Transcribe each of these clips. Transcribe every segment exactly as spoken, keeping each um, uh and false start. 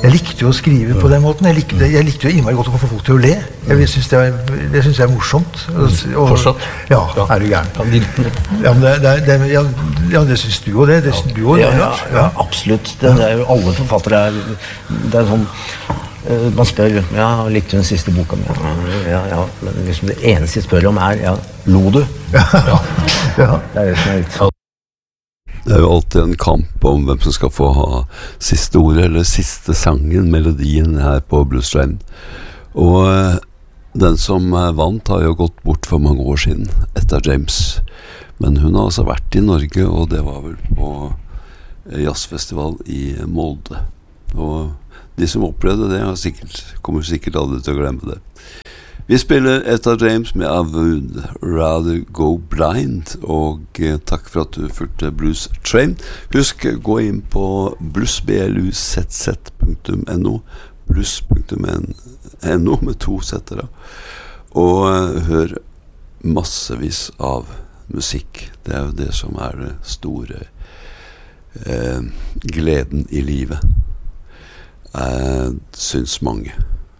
jeg likte jo å skrive på den måten. Jeg likte, jeg likte jo innmari godt å få folk til å le. Jeg synes det, er, det synes jeg er morsomt. Og, Fortsatt? Ja, er du gæren. Ja, men det, det, det, ja, ja, det synes du jo det. Det synes du jo det. Ja, ja, ja, absolutt. Det, det er jo alle forfattere er, det er sånn, uh, man spør, ja, likte du den siste boka mi? Ja, ja, men liksom det eneste jeg spør om er, ja, lo du? Ja, ja. Det er det som er litt sånn. Det er jo alltid en kamp om hvem som skal få ha siste ordet, eller siste sangen, melodien her på Blues Train. Og eh, den som vant har jo gått bort for mange år siden, Etta James. Men hun har altså vært i Norge, og det var vel på jazzfestival i Molde. Og de som opplevde det har sikkert, kommer sikkert aldri til å glemme det. Vi spiller Etta James med I Would Rather Go Blind, og eh, takk for at du fulgte Blues Train. Husk, gå inn på blues punktum no, blues punktum no med to setter, og eh, hør massevis av musikk. Det er jo det som er det store eh, gleden i livet, eh, syns mange.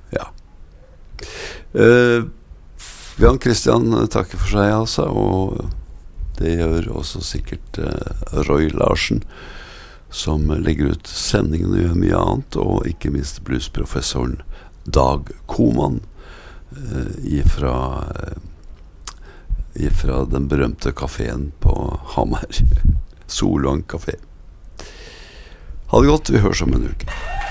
Uh, Jan Christian takker for seg altså, og det gjør også sikkert uh, Roy Larsen, som legger ut sendingen og gjør mye annet, og ikke minst bluesprofessoren Dag Koman uh, ifra, uh, ifra den berømte kaféen på Hamar, Solvang kafé. Ha det godt, vi høres om en uke.